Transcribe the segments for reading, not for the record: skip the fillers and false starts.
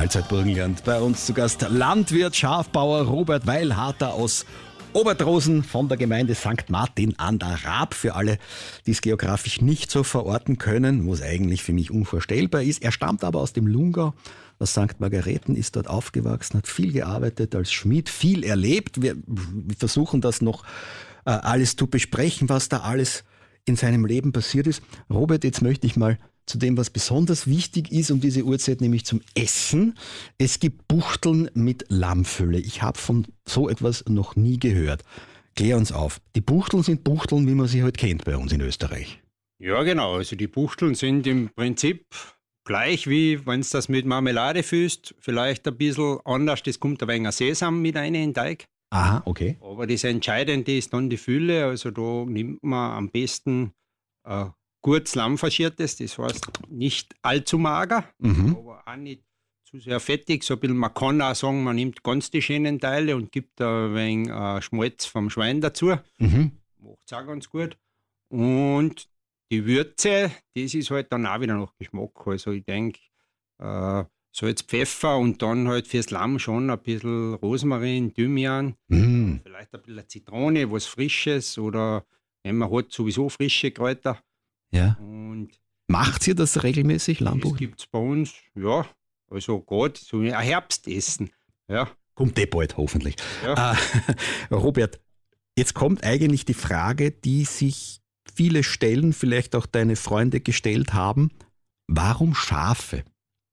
Mahlzeit Burgenland. Bei uns zu Gast Landwirt, Schafbauer Robert Weilharter aus Obertrosen von der Gemeinde St. Martin an der Raab. Für alle, die es geografisch nicht so verorten können, wo es eigentlich für mich unvorstellbar ist. Er stammt aber aus dem Lungau, aus St. Margareten, ist dort aufgewachsen, hat viel gearbeitet als Schmied, viel erlebt. Wir versuchen das noch alles zu besprechen, was da alles in seinem Leben passiert ist. Robert, jetzt möchte ich mal zu dem, was besonders wichtig ist um diese Uhrzeit, nämlich zum Essen. Es gibt Buchteln mit Lammfülle. Ich habe von so etwas noch nie gehört. Klär uns auf. Die Buchteln sind Buchteln, wie man sie halt kennt bei uns in Österreich. Ja, genau. Also die Buchteln sind im Prinzip gleich wie wenn du das mit Marmelade fühlst. Vielleicht ein bisschen anders. Das kommt ein wenig Sesam mit rein in den Teig. Aha, okay. Aber das Entscheidende ist dann die Fülle. Also da nimmt man am besten gutes Lamm faschiertes, das heißt nicht allzu mager, aber auch nicht zu sehr fettig. So ein bisschen, man kann auch sagen, man nimmt ganz die schönen Teile und gibt ein wenig Schmalz vom Schwein dazu. Macht es auch ganz gut. Und die Würze, das ist halt dann auch wieder nach Geschmack. Also ich denke, Salz, Pfeffer und dann halt fürs Lamm schon ein bisschen Rosmarin, Thymian, vielleicht ein bisschen Zitrone, was Frisches oder wenn man hat sowieso frische Kräuter. Ja. Und macht ihr das regelmäßig, Lammbuchteln? Das gibt es bei uns, ja. Also gerade so ein Herbstessen. Ja. Kommt bald, hoffentlich. Ja. Robert, jetzt kommt eigentlich die Frage, die sich viele stellen, vielleicht auch deine Freunde gestellt haben. Warum Schafe?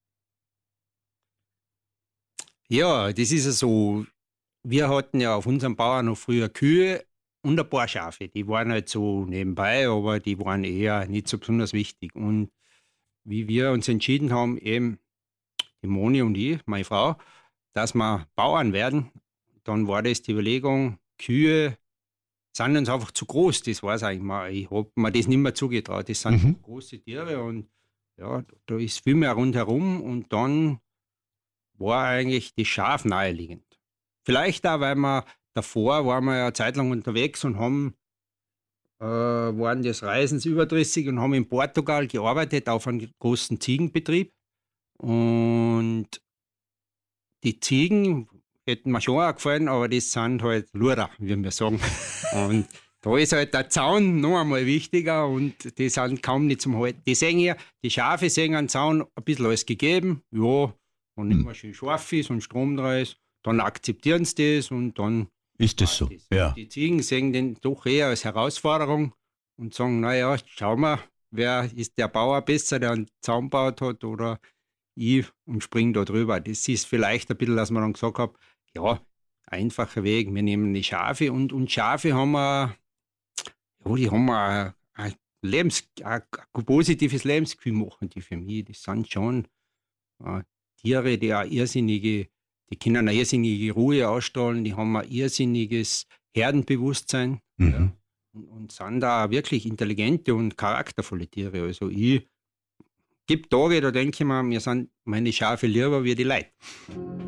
Ja, das ist ja so. Wir hatten ja auf unserem Bauern noch früher Kühe und ein paar Schafe. Die waren halt so nebenbei, aber die waren eher nicht so besonders wichtig. Und wie wir uns entschieden haben, eben die Moni und ich, meine Frau, dass wir Bauern werden, dann war das die Überlegung, Kühe sind uns einfach zu groß. Das war es eigentlich mal. Ich habe mir das nicht mehr zugetraut. Das sind große Tiere und ja, da ist viel mehr rundherum. Und dann war eigentlich das Schaf naheliegend. Vielleicht auch, weil wir davor waren wir ja eine Zeit lang unterwegs und waren des Reisens überdrüssig und haben in Portugal gearbeitet auf einem großen Ziegenbetrieb. Und die Ziegen hätten mir schon auch gefallen, aber das sind halt Luder, wie wir sagen. Und da ist halt der Zaun noch einmal wichtiger und die sind kaum nicht zum Halten. Die Schafe sehen am Zaun ein bisschen alles gegeben. Ja, wenn nicht mehr schön scharf ist und Strom da ist, dann akzeptieren sie das und dann ist das so? Ja. Die Ziegen sehen den doch eher als Herausforderung und sagen, naja, schauen wir, wer ist der Bauer besser, der einen Zaun gebaut hat oder ich und springe da drüber. Das ist vielleicht ein bisschen, dass man dann gesagt hat, ja, einfacher Weg, wir nehmen die Schafe und Schafe haben die haben ein positives Lebensgefühl machen die für mich. Das sind schon Tiere, die können eine irrsinnige Ruhe ausstrahlen, die haben ein irrsinniges Herdenbewusstsein und sind da wirklich intelligente und charaktervolle Tiere. Also ich gibt Tage, da denke ich mir, mir sind meine Schafe lieber wie die Leute.